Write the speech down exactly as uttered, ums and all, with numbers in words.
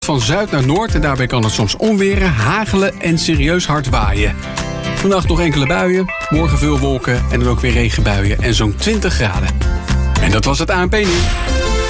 van zuid naar noord en daarbij kan het soms onweren, hagelen en serieus hard waaien. Vannacht nog enkele buien, morgen veel wolken en dan ook weer regenbuien en zo'n twintig graden. En dat was het A N P nieuws.